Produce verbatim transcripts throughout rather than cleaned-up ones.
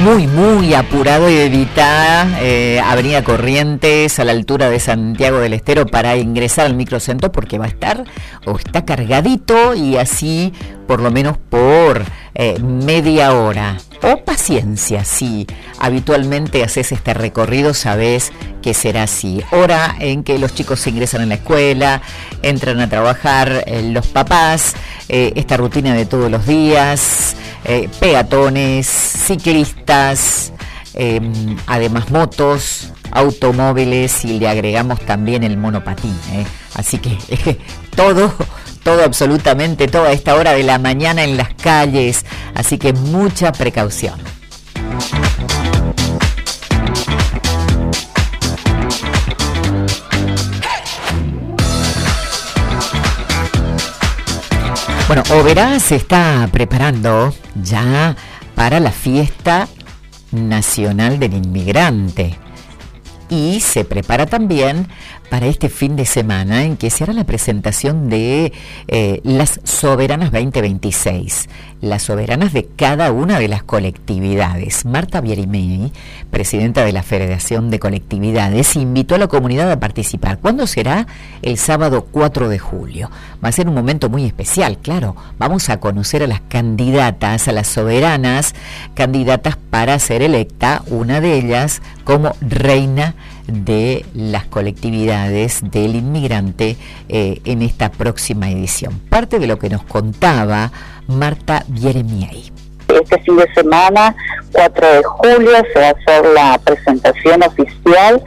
muy, muy apurado y evita eh, Avenida Corrientes a la altura de Santiago del Estero para ingresar al microcentro, porque va a estar o está cargadito, y así por lo menos por eh, media hora. O paciencia, si habitualmente haces este recorrido, sabes que será así. Hora en que los chicos se ingresan en la escuela, entran a trabajar eh, los papás, eh, esta rutina de todos los días, eh, peatones, ciclistas, eh, además motos, automóviles, y le agregamos también el monopatín, eh. Así que eh, todo... todo, absolutamente toda esta hora de la mañana en las calles, así que mucha precaución. Bueno, Oberá se está preparando ya para la fiesta nacional del inmigrante, y se prepara también para este fin de semana en que se hará la presentación de eh, las Soberanas veinte veintiséis, las soberanas de cada una de las colectividades. Marta Bierimei, presidenta de la Federación de Colectividades, invitó a la comunidad a participar. ¿Cuándo será? El sábado cuatro de julio. Va a ser un momento muy especial, claro. Vamos a conocer a las candidatas, a las soberanas, candidatas para ser electa, una de ellas como reina de las colectividades del inmigrante eh, en esta próxima edición. Parte de lo que nos contaba Marta Bierimei. Este fin de semana, cuatro de julio, se va a hacer la presentación oficial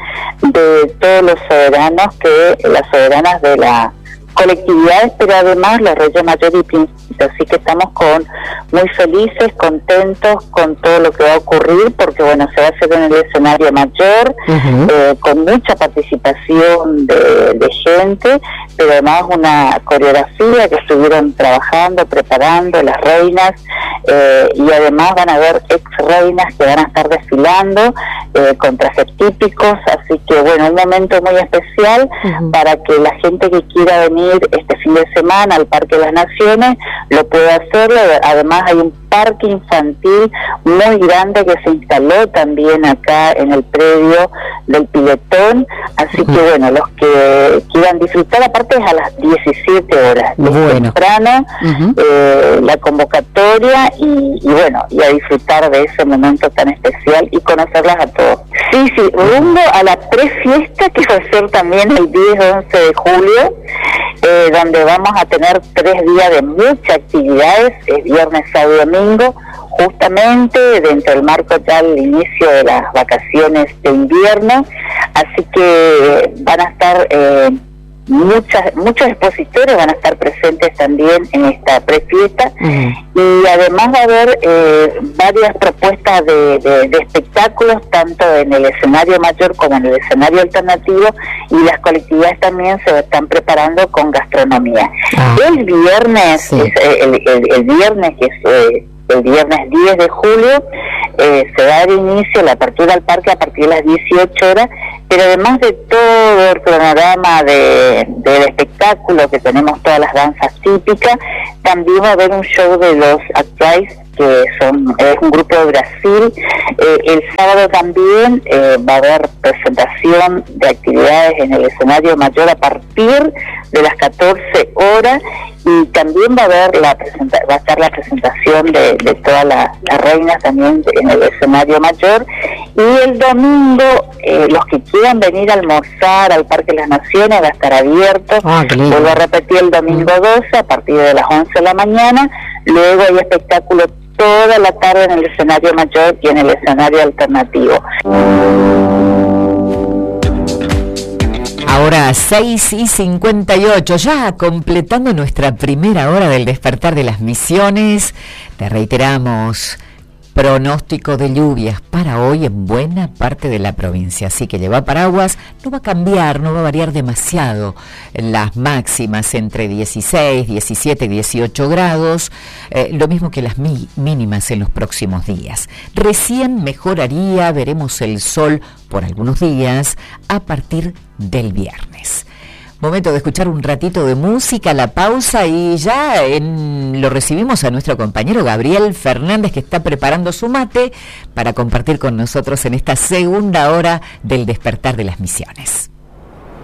de todos los soberanos, que las soberanas de la colectividades, pero además los Reyes Mayores y Príncipes. Así que estamos con muy felices, contentos con todo lo que va a ocurrir, porque bueno, se va a hacer en el escenario mayor, uh-huh. eh, con mucha participación de, de gente, pero además una coreografía que estuvieron trabajando, preparando las reinas, eh, y además van a haber ex reinas que van a estar desfilando eh, con trajes típicos. Así que bueno, un momento muy especial uh-huh. para que la gente que quiera venir este fin de semana al Parque de las Naciones lo puede hacerlo. Además hay un parque infantil muy grande que se instaló también acá en el predio del Piletón, así uh-huh. que bueno, los que quieran disfrutar, aparte es a las diecisiete horas, bueno. temprano, uh-huh. eh, la convocatoria, y, y bueno, y a disfrutar de ese momento tan especial y conocerlas a todos. Sí, sí, rumbo a la prefiesta, que va a ser también el diez once de julio, eh, donde vamos a tener tres días de muchas actividades, es viernes, sábado y domingo, justamente dentro del marco ya del inicio de las vacaciones de invierno. Así que van a estar eh, muchas muchos expositores van a estar presentes también en esta prefiesta, uh-huh. y además va a haber eh, varias propuestas de, de, de espectáculos, tanto en el escenario mayor como en el escenario alternativo, y las colectividades también se están preparando con gastronomía. Uh-huh. El viernes, sí. es, el, el, el viernes que es eh, el viernes diez de julio, eh, se va a dar inicio a la apertura del parque a partir de las dieciocho horas, pero además de todo el cronograma de, del espectáculo, que tenemos todas las danzas típicas, también va a haber un show de los Actrais, que son es un grupo de Brasil. Eh, el sábado también eh, va a haber presentación de actividades en el escenario mayor a partir de las catorce horas, y también va a haber la presenta va a estar la presentación de, de todas las la reinas también en el escenario mayor. Y el domingo, eh, los que quieran venir a almorzar al Parque de las Naciones va a estar abierto. Ah, vuelvo a repetir, el domingo doce a partir de las once de la mañana. Luego hay espectáculo toda la tarde en el escenario mayor y en el escenario alternativo. Ahora seis y cincuenta y ocho, ya completando nuestra primera hora del despertar de las Misiones. Te reiteramos, pronóstico de lluvias para hoy en buena parte de la provincia, así que lleva paraguas. No va a cambiar, no va a variar demasiado las máximas, entre dieciséis, diecisiete, dieciocho grados, eh, lo mismo que las mi- mínimas en los próximos días. Recién mejoraría, veremos el sol por algunos días a partir del viernes. Momento de escuchar un ratito de música, la pausa, y ya en, lo recibimos a nuestro compañero Gabriel Fernández, que está preparando su mate para compartir con nosotros en esta segunda hora del Despertar de las Misiones.